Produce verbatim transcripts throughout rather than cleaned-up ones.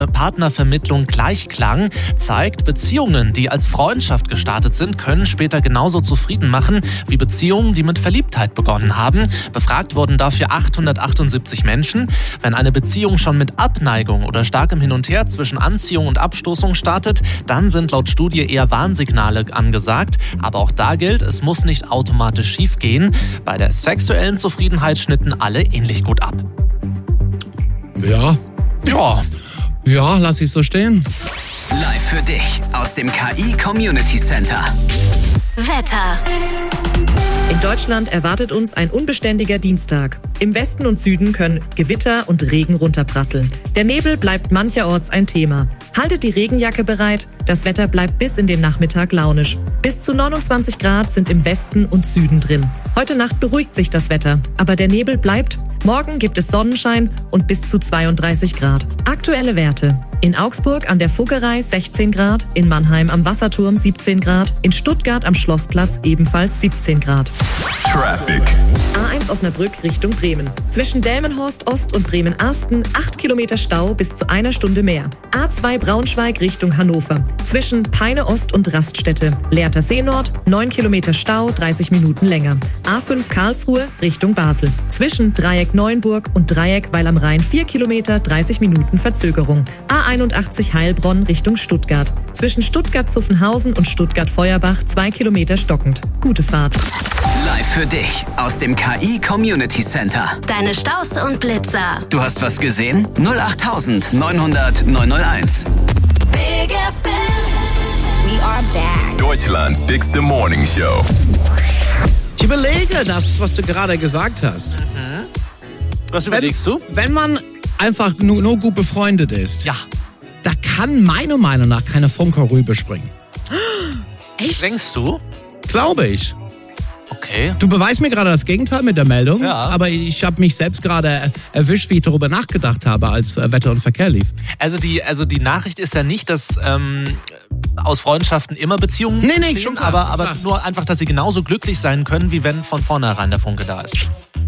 Partnervermittlung Gleichklang zeigt, Beziehungen, die als Freundschaft gestartet sind, können später genauso zufrieden machen wie Beziehungen, die mit Verliebtheit begonnen haben. Befragt wurden dafür achthundertachtundsiebzig Menschen. Wenn eine Beziehung schon mit Abneigung oder starkem Hin und Her zwischen Anziehung und Abstoßung startet, dann sind laut Studie eher Warnsignale angesagt. Aber auch da gilt, es muss nicht automatisch schief gehen. Bei der sexuellen Zufriedenheit schnitten alle ähnlich gut ab. Ja. Ja. Ja, lass ich so stehen. Live für dich aus dem K I Community Center. Wetter. In Deutschland erwartet uns ein unbeständiger Dienstag. Im Westen und Süden können Gewitter und Regen runterprasseln. Der Nebel bleibt mancherorts ein Thema. Haltet die Regenjacke bereit, das Wetter bleibt bis in den Nachmittag launisch. Bis zu neunundzwanzig Grad sind im Westen und Süden drin. Heute Nacht beruhigt sich das Wetter, aber der Nebel bleibt. Morgen gibt es Sonnenschein und bis zu zweiunddreißig Grad. Aktuelle Werte. In Augsburg an der Fuggerei sechzehn Grad, in Mannheim am Wasserturm siebzehn Grad, in Stuttgart am Schlossplatz ebenfalls siebzehn Grad. Traffic. A eins Osnabrück Richtung Bremen. Zwischen Delmenhorst Ost und Bremen-Arsten acht Kilometer Stau bis zu einer Stunde mehr. A zwei Braunschweig Richtung Hannover. Zwischen Peine Ost und Raststätte. Lehrter See Nord neun Kilometer Stau, dreißig Minuten länger. A fünf Karlsruhe Richtung Basel. Zwischen Dreieck Neuenburg und Dreieck Weil am Rhein vier Kilometer, dreißig Minuten Verzögerung. A einundachtzig Heilbronn Richtung Stuttgart. Zwischen Stuttgart-Zuffenhausen und Stuttgart-Feuerbach zwei Kilometer stockend. Gute Fahrt. Live für dich aus dem K I Community Center. Deine Staus und Blitzer. Du hast was gesehen? null acht neunhundert neunhunderteins. Big F M. We are back. Deutschlands bigste Morning Show. Ich überlege das, was du gerade gesagt hast. Was überlegst wenn, du? Wenn man einfach nur, nur gut befreundet ist, Ja. da kann meiner Meinung nach keine Funke rüberspringen. Echt? Denkst du? Glaube ich. Okay. Du beweist mir gerade das Gegenteil mit der Meldung, Ja. aber ich habe mich selbst gerade erwischt, wie ich darüber nachgedacht habe, als äh, Wetter und Verkehr lief. Also die, also die Nachricht ist ja nicht, dass ähm, aus Freundschaften immer Beziehungen Nee, nee, bestehen, schon klar, aber, schon aber klar. nur einfach, dass sie genauso glücklich sein können, wie wenn von vornherein der Funke da ist.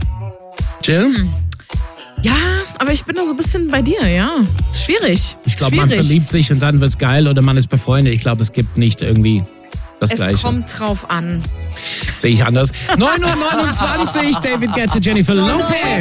Jill? Ja, aber ich bin da so ein bisschen bei dir, ja. Schwierig. Ich glaube, man Schwierig. verliebt sich und dann wird's geil oder man ist befreundet. Ich glaube, es gibt nicht irgendwie das Es Gleiche. kommt drauf an. Sehe ich anders. neun Uhr neunundzwanzig, David Guetta, Jennifer Lopez.